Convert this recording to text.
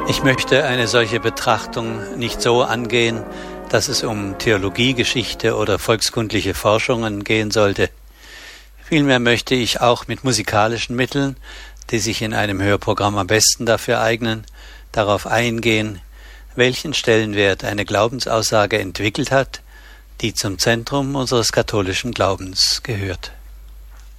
Ich möchte eine solche Betrachtung nicht so angehen, dass es um Theologiegeschichte oder volkskundliche Forschungen gehen sollte. Vielmehr möchte ich auch mit musikalischen Mitteln, die sich in einem Hörprogramm am besten dafür eignen, darauf eingehen, welchen Stellenwert eine Glaubensaussage entwickelt hat, die zum Zentrum unseres katholischen Glaubens gehört.